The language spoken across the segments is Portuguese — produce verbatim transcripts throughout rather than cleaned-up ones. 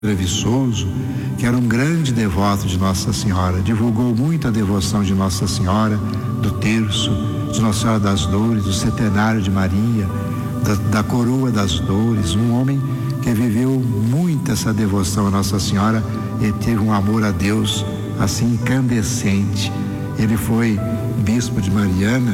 Viçoso, que era um grande devoto de Nossa Senhora, divulgou muito a devoção de Nossa Senhora, do terço, de Nossa Senhora das Dores, do Centenário de Maria, da, da Coroa das Dores, um homem que viveu muito essa devoção a Nossa Senhora e teve um amor a Deus assim incandescente. Ele foi bispo de Mariana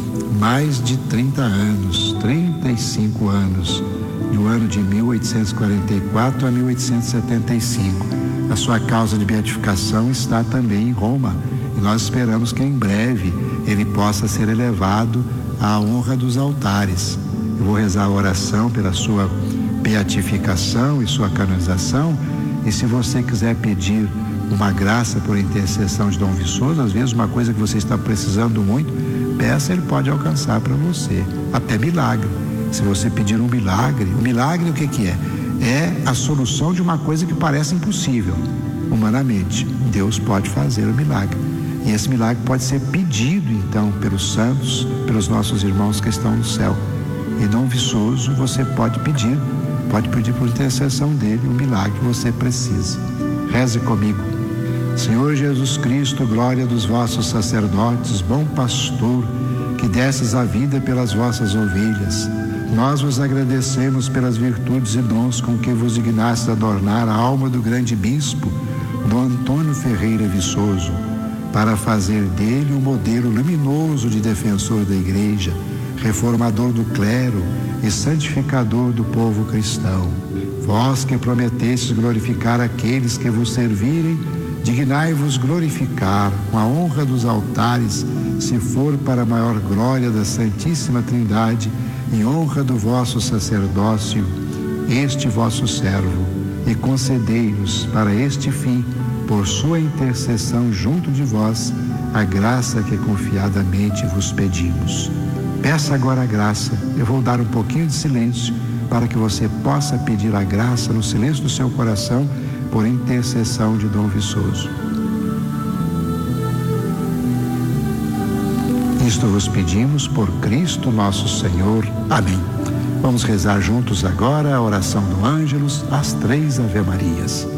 mais de trinta anos, trinta e cinco anos, do ano de mil oitocentos e quarenta e quatro a mil oitocentos e setenta e cinco. A sua causa de beatificação está também em Roma e nós esperamos que em breve ele possa ser elevado à honra dos altares. Eu vou rezar a oração pela sua beatificação e sua canonização, e se você quiser pedir uma graça por intercessão de Dom Viçoso, às vezes uma coisa que você está precisando muito, peça, ele pode alcançar para você, até milagre. Se você pedir um milagre, o milagre o que que é? É a solução de uma coisa que parece impossível, humanamente. Deus pode fazer o milagre. E esse milagre pode ser pedido, então, pelos santos, pelos nossos irmãos que estão no céu. E Dom Viçoso, você pode pedir, pode pedir por intercessão dele o milagre que você precisa. Reze comigo. Senhor Jesus Cristo, glória dos vossos sacerdotes, bom pastor, que desses a vida pelas vossas ovelhas, nós vos agradecemos pelas virtudes e dons com que vos dignastes adornar a alma do grande bispo, Dom Antônio Ferreira Viçoso, para fazer dele um modelo luminoso de defensor da Igreja, reformador do clero e santificador do povo cristão. Vós que prometestes glorificar aqueles que vos servirem, dignai-vos glorificar com a honra dos altares, se for para a maior glória da Santíssima Trindade, em honra do vosso sacerdócio, este vosso servo, e concedei-nos para este fim, por sua intercessão junto de vós, a graça que confiadamente vos pedimos. Peça agora a graça. Eu vou dar um pouquinho de silêncio para que você possa pedir a graça no silêncio do seu coração, por intercessão de Dom Viçoso. Isto vos pedimos por Cristo nosso Senhor. Amém. Vamos rezar juntos agora a oração do Ângelus, as três Ave Marias.